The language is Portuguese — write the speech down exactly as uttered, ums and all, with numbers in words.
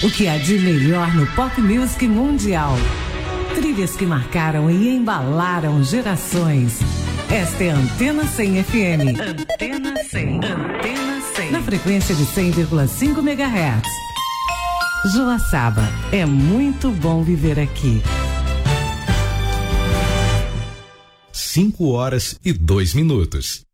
O que há de melhor no pop music mundial. Trilhas que marcaram e embalaram gerações. Esta é a Antena cem F M. Antena cem. Antena cem. Na frequência de cem vírgula cinco megahertz. Joaçaba, é muito bom viver aqui. Cinco horas e dois minutos.